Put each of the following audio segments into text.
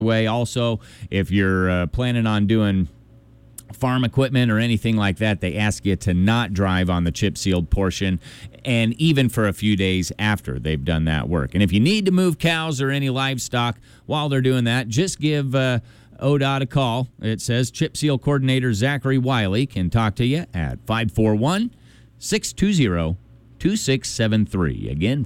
way. Also, if you're planning on doing farm equipment or anything like that, they ask you to not drive on the chip sealed portion, and even for a few days after they've done that work. And if you need to move cows or any livestock while they're doing that, just give ODOT a call. It says Chip Seal Coordinator Zachary Wiley can talk to you at 541-620-2673. Again,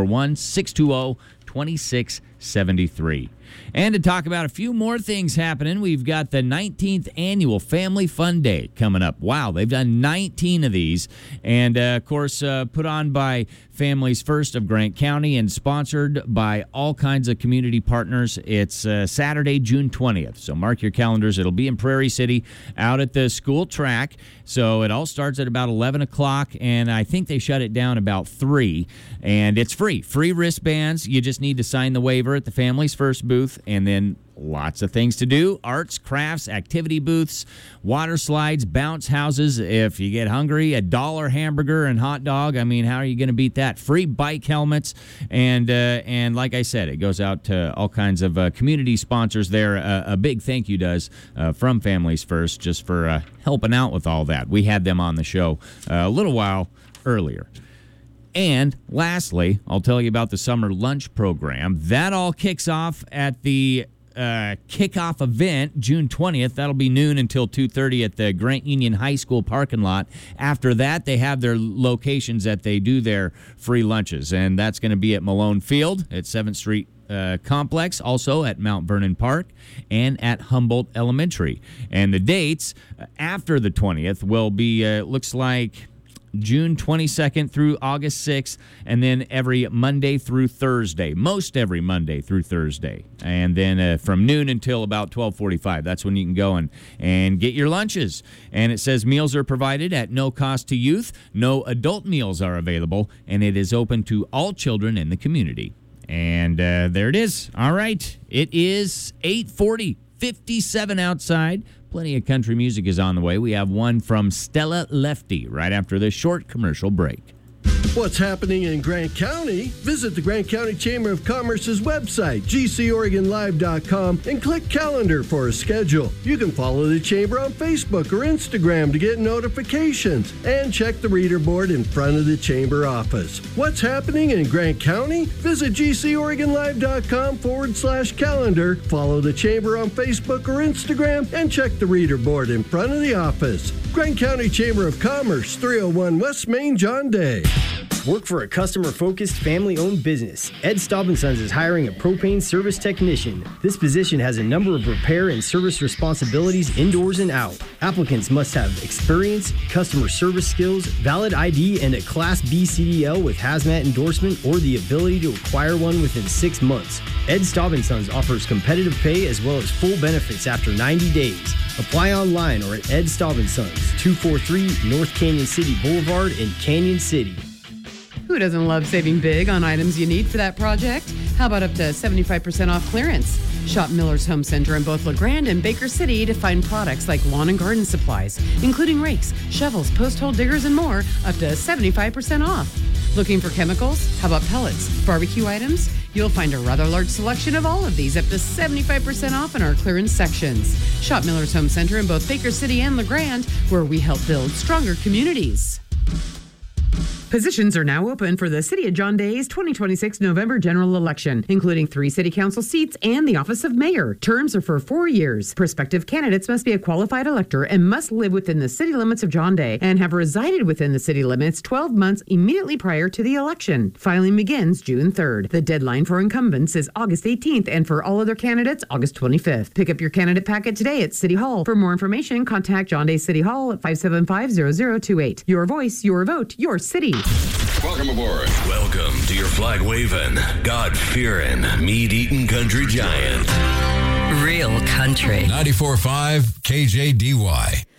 541-620-2673. And to talk about a few more things happening, we've got the 19th Annual Family Fun Day coming up. Wow, they've done 19 of these. And, of course, put on by Families First of Grant County and sponsored by all kinds of community partners. It's Saturday, June 20th. So mark your calendars. It'll be in Prairie City out at the school track. So it all starts at about 11 o'clock, and I think they shut it down about 3. And it's free. Free wristbands. You just need to sign the waiver at the Families First booth, and then lots of things to do. Arts, crafts, activity booths, water slides, bounce houses. If you get hungry, $1 hamburger and hot dog. I mean, how are you going to beat that? Free bike helmets. And like I said, it goes out to all kinds of community sponsors there. A big thank you does from Families First just for helping out with all that. We had them on the show a little while earlier. And lastly, I'll tell you about the summer lunch program. That all kicks off at the kickoff event, June 20th. That'll be noon until 2:30 at the Grant Union High School parking lot. After that, they have their locations that they do their free lunches, and that's going to be at Malone Field at 7th Street Complex, also at Mount Vernon Park, and at Humboldt Elementary. And the dates after the 20th will be, looks like, June 22nd through August 6th, and then every Monday through Thursday, most every Monday through Thursday. And then from noon until about 12:45, that's when you can go and get your lunches. And it says meals are provided at no cost to youth. No adult meals are available, and it is open to all children in the community. And there it is. All right. It is 8:40, 57 outside. Plenty of country music is on the way. We have one from Stella Lefty right after this short commercial break. What's happening in Grant County? Visit the Grant County Chamber of Commerce's website, gcoregonlive.com, and click calendar for a schedule. You can follow the Chamber on Facebook or Instagram to get notifications, and check the reader board in front of the Chamber office. What's happening in Grant County? Visit gcoregonlive.com/calendar, follow the Chamber on Facebook or Instagram, and check the reader board in front of the office. Grant County Chamber of Commerce, 301 West Main, John Day. Work for a customer-focused, family-owned business. Ed Staub & Sons is hiring a propane service technician. This position has a number of repair and service responsibilities indoors and out. Applicants must have experience, customer service skills, valid ID, and a Class B CDL with hazmat endorsement or the ability to acquire one within 6 months. Ed Staub & Sons offers competitive pay as well as full benefits after 90 days. Apply online or at Ed Staub & Sons, 243 North Canyon City Boulevard in Canyon City. Who doesn't love saving big on items you need for that project? How about up to 75% off clearance? Shop Miller's Home Center in both LeGrand and Baker City to find products like lawn and garden supplies, including rakes, shovels, post-hole diggers, and more, up to 75% off. Looking for chemicals? How about pellets, barbecue items? You'll find a rather large selection of all of these, up to 75% off in our clearance sections. Shop Miller's Home Center in both Baker City and LeGrand, where we help build stronger communities. Positions are now open for the City of John Day's 2026 November general election, including 3 city council seats and the office of mayor. Terms are for 4 years. Prospective candidates must be a qualified elector and must live within the city limits of John Day and have resided within the city limits 12 months immediately prior to the election. Filing begins June 3rd. The deadline for incumbents is August 18th, and for all other candidates, August 25th. Pick up your candidate packet today at City Hall. For more information, contact John Day City Hall at 575-0028. Your voice, your vote, your city. Welcome aboard. Welcome to your flag-waving, God-fearing, meat-eating country giant. Real country. 94.5 KJDY.